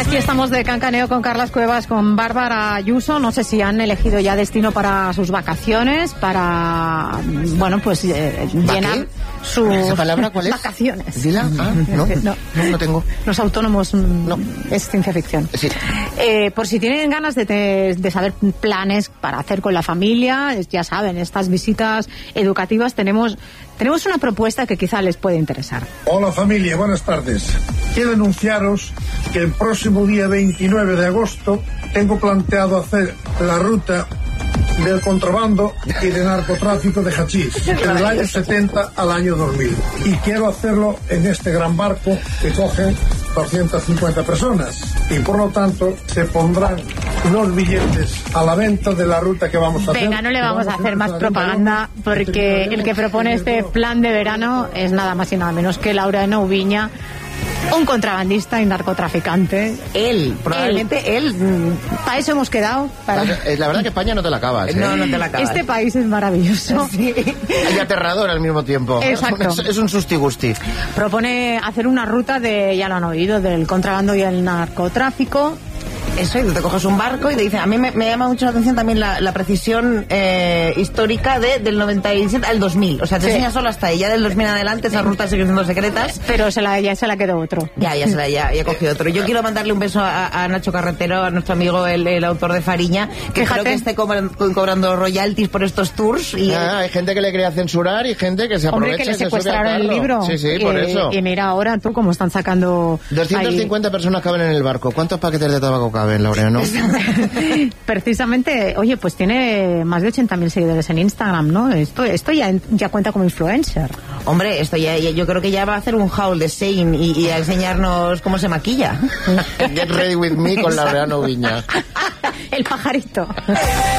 Y estamos de cancaneo con Carlas Cuevas, con Bárbara Ayuso. No sé si han elegido ya destino para sus vacaciones, para, bueno, pues llenar sus ¿Esa palabra cuál es? Vacaciones. ¿Dila? Ah, no tengo. Los autónomos, no. Es ciencia ficción. Sí. Por si tienen ganas de saber planes para hacer con la familia, ya saben, estas visitas educativas, tenemos una propuesta que quizá les puede interesar. Hola familia, buenas tardes. Quiero anunciaros que el próximo día 29 de agosto tengo planteado hacer la ruta del contrabando y de narcotráfico de hachís del año 70 al año 2000. Y quiero hacerlo en este gran barco que coge 250 personas. Y por lo tanto se pondrán unos billetes a la venta de la ruta que vamos a hacer. Venga, no le vamos a hacer más propaganda, porque el que propone este plan de verano es nada más y nada menos que Laureano Ubiña, un contrabandista y narcotraficante. Probablemente él. Para eso hemos quedado. La verdad que España no te la acabas, ¿eh? No te la acabas. Este país es maravilloso. Sí. Y aterrador al mismo tiempo. Exacto. Es un susti-gusti. Propone hacer una ruta ya lo han oído, del contrabando y el narcotráfico. Eso, y te coges un barco y te dicen, a mí me llama mucho la atención también la precisión histórica del 97 al 2000. O sea, te enseña solo hasta ahí. Ya del 2000 en adelante esas rutas siguen siendo secretas. Pero ya se la quedó otro. Ya cogió otro. Yo quiero mandarle un beso a Nacho Carretero, a nuestro amigo, el autor de Fariña, que creo que esté cobrando royalties por estos tours. Y hay gente que le quería censurar y gente que se aprovecha. Hombre, que le secuestraron el libro. Sí, por eso. Y mira ahora tú cómo están sacando... 250 personas caben en el barco. ¿Cuántos paquetes de tabaco caben, Laureano? Precisamente, oye, pues tiene más de 80.000 seguidores en Instagram, ¿no? Esto ya cuenta como influencer. Hombre, esto yo creo que ya va a hacer un haul de Shein y a enseñarnos cómo se maquilla. Get ready with me con Laureano Ubiña. El pajarito.